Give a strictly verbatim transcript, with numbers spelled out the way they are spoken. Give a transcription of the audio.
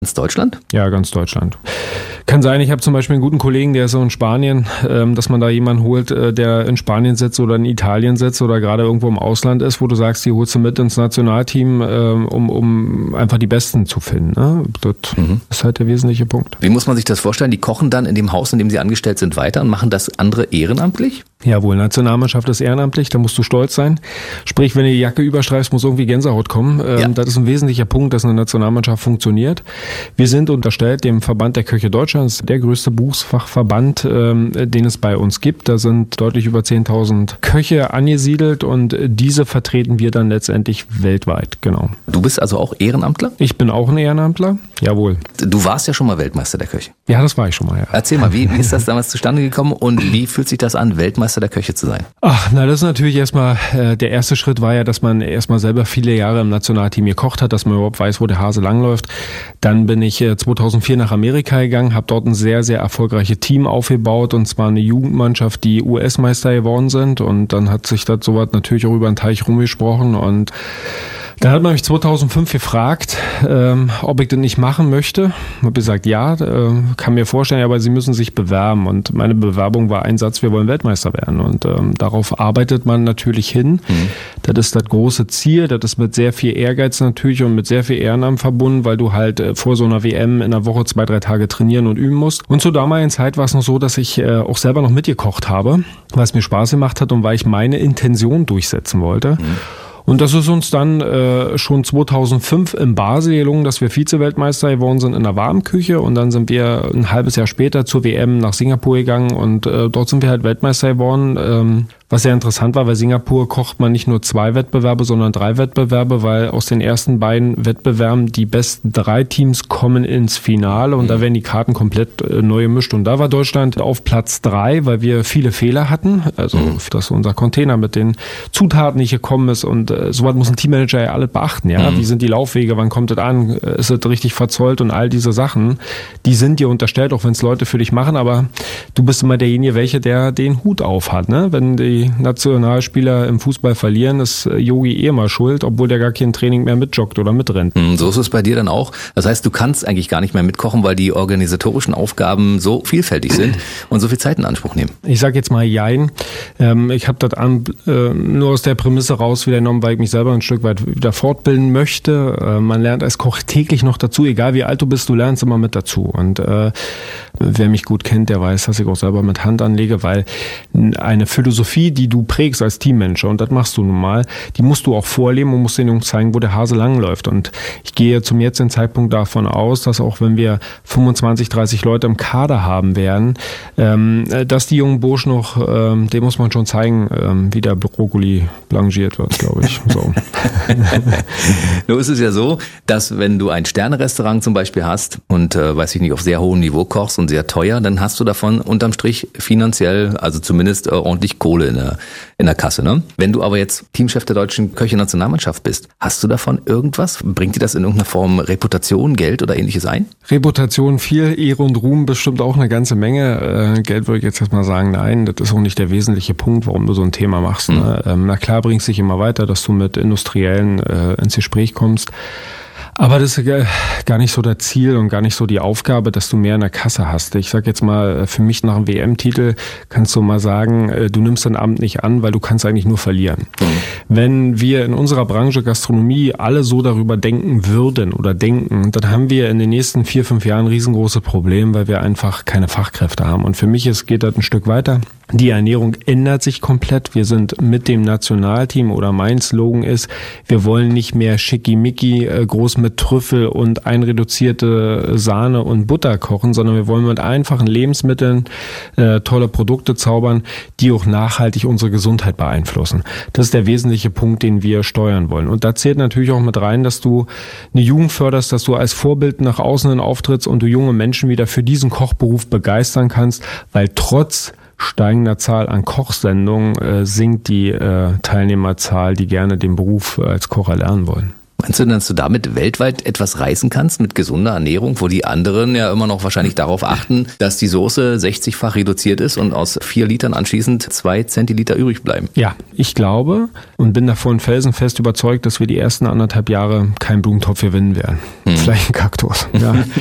Ganz Deutschland? Ja, ganz Deutschland. Kann sein, ich habe zum Beispiel einen guten Kollegen, der ist so in Spanien, ähm, dass man da jemanden holt, äh, der in Spanien sitzt oder in Italien sitzt oder gerade irgendwo im Ausland ist, wo du sagst, die holst du mit ins Nationalteam, ähm, um, um einfach die Besten zu finden. Ne? Das mhm. ist halt der wesentliche Punkt. Wie muss man sich das vorstellen? Die kochen dann in dem Haus, in dem sie angestellt sind, weiter und machen das andere ehrenamtlich? Jawohl, Nationalmannschaft ist ehrenamtlich, da musst du stolz sein. Sprich, wenn du die Jacke überstreifst, muss irgendwie Gänsehaut kommen. Ähm, ja. Das ist ein wesentlicher Punkt, dass eine Nationalmannschaft funktioniert. Wir sind unterstellt dem Verband der Köche Deutschlands, der größte Berufsfachverband, ähm, den es bei uns gibt. Da sind deutlich über zehntausend Köche angesiedelt und diese vertreten wir dann letztendlich weltweit, genau. Du bist also auch Ehrenamtler? Ich bin auch ein Ehrenamtler, jawohl. Du warst ja schon mal Weltmeister der Köche. Ja, das war ich schon mal, ja. Erzähl mal, wie, wie ist das damals zustande gekommen und wie fühlt sich das an, Weltmeister der Köche zu sein? Ach, na, das ist natürlich erstmal, äh, der erste Schritt war ja, dass man erstmal selber viele Jahre im Nationalteam gekocht hat, dass man überhaupt weiß, wo der Hase langläuft. Dann bin ich äh, zweitausendvier nach Amerika gegangen, habe dort ein sehr, sehr erfolgreiches Team aufgebaut und zwar eine Jugendmannschaft, die U S-Meister geworden sind und dann hat sich das sowas natürlich auch über den Teich rumgesprochen und da hat man mich zweitausendfünf gefragt, ähm, ob ich das nicht machen möchte. Ich habe gesagt, ja, äh, kann mir vorstellen, aber Sie müssen sich bewerben. Und meine Bewerbung war ein Satz, wir wollen Weltmeister werden. Und ähm, darauf arbeitet man natürlich hin. Mhm. Das ist das große Ziel. Das ist mit sehr viel Ehrgeiz natürlich und mit sehr viel Ehrenamt verbunden, weil du halt äh, vor so einer W M in einer Woche zwei, drei Tage trainieren und üben musst. Und zur damaligen Zeit war es noch so, dass ich äh, auch selber noch mitgekocht habe, weil es mir Spaß gemacht hat und weil ich meine Intention durchsetzen wollte. Mhm. Und das ist uns dann äh, schon zweitausendfünf im Basel gelungen, dass wir Vize-Weltmeister geworden sind in der Warmküche und dann sind wir ein halbes Jahr später zur W M nach Singapur gegangen und äh, dort sind wir halt Weltmeister geworden. Ähm, was sehr interessant war, weil Singapur kocht man nicht nur zwei Wettbewerbe, sondern drei Wettbewerbe, weil aus den ersten beiden Wettbewerben die besten drei Teams kommen ins Finale und mhm. da werden die Karten komplett äh, neu gemischt. Und da war Deutschland auf Platz drei, weil wir viele Fehler hatten, also mhm. dass unser Container mit den Zutaten nicht gekommen ist und äh, sowas muss ein Teammanager ja alles beachten. Ja, mhm. Wie sind die Laufwege, wann kommt das an, ist es richtig verzollt und all diese Sachen, die sind dir unterstellt, auch wenn es Leute für dich machen, aber du bist immer derjenige, welcher der den Hut auf hat, ne? Wenn die Nationalspieler im Fußball verlieren, ist Yogi eh mal schuld, obwohl der gar kein Training mehr mitjoggt oder mitrennt. So ist es bei dir dann auch. Das heißt, du kannst eigentlich gar nicht mehr mitkochen, weil die organisatorischen Aufgaben so vielfältig sind und so viel Zeit in Anspruch nehmen. Ich sag jetzt mal jein. Ich habe das an, nur aus der Prämisse raus wieder genommen, weil ich mich selber ein Stück weit wieder fortbilden möchte. Man lernt als Koch täglich noch dazu, egal wie alt du bist, du lernst immer mit dazu. Und äh, wer mich gut kennt, der weiß, dass ich auch selber mit Hand anlege, weil eine Philosophie, die du prägst als Teammanager, und das machst du nun mal, die musst du auch vorleben und musst den Jungs zeigen, wo der Hase langläuft. Und ich gehe zum jetzigen Zeitpunkt davon aus, dass auch wenn wir fünfundzwanzig, dreißig Leute im Kader haben werden, ähm, dass die jungen Burschen noch, ähm, dem muss man schon zeigen, ähm, wie der Brokkoli blanchiert wird, glaube ich. So. Nur ist es ja so, dass wenn du ein Sterne-Restaurant zum Beispiel hast und, äh, weiß ich nicht, auf sehr hohem Niveau kochst und sehr teuer, dann hast du davon unterm Strich finanziell, also zumindest äh, ordentlich Kohle in der, in der Kasse, ne? Wenn du aber jetzt Teamchef der deutschen Köche-Nationalmannschaft bist, hast du davon irgendwas? Bringt dir das in irgendeiner Form Reputation, Geld oder ähnliches ein? Reputation viel, Ehre und Ruhm bestimmt auch eine ganze Menge. Äh, Geld würde ich jetzt erstmal sagen, nein, das ist auch nicht der wesentliche Punkt, warum du so ein Thema machst. Mhm. Ne? Ähm, na klar bringst dich immer weiter, dass du mit Industriellen äh, ins Gespräch kommst. Aber das ist gar nicht so das Ziel und gar nicht so die Aufgabe, dass du mehr in der Kasse hast. Ich sag jetzt mal, für mich nach einem W M-Titel kannst du mal sagen, du nimmst dein Amt nicht an, weil du kannst eigentlich nur verlieren. Mhm. Wenn wir in unserer Branche Gastronomie alle so darüber denken würden oder denken, dann haben wir in den nächsten vier, fünf Jahren ein riesengroßes Problem, weil wir einfach keine Fachkräfte haben. Und für mich ist, geht das ein Stück weiter. Die Ernährung ändert sich komplett. Wir sind mit dem Nationalteam oder mein Slogan ist, wir wollen nicht mehr schickimicki, groß mit Trüffel und einreduzierte Sahne und Butter kochen, sondern wir wollen mit einfachen Lebensmitteln äh, tolle Produkte zaubern, die auch nachhaltig unsere Gesundheit beeinflussen. Das ist der wesentliche Punkt, den wir steuern wollen. Und da zählt natürlich auch mit rein, dass du eine Jugend förderst, dass du als Vorbild nach außen hin auftrittst und du junge Menschen wieder für diesen Kochberuf begeistern kannst, weil trotz steigender Zahl an Kochsendungen äh, sinkt die äh, Teilnehmerzahl, die gerne den Beruf äh, als Koch erlernen wollen. Meinst du, dass du damit weltweit etwas reißen kannst mit gesunder Ernährung, wo die anderen ja immer noch wahrscheinlich darauf achten, dass die Soße sechzigfach reduziert ist und aus vier Litern anschließend zwei Zentiliter übrig bleiben? Ja, ich glaube und bin davon felsenfest überzeugt, dass wir die ersten anderthalb Jahre keinen Blumentopf gewinnen werden. Hm. Vielleicht einen Kaktus. Ja.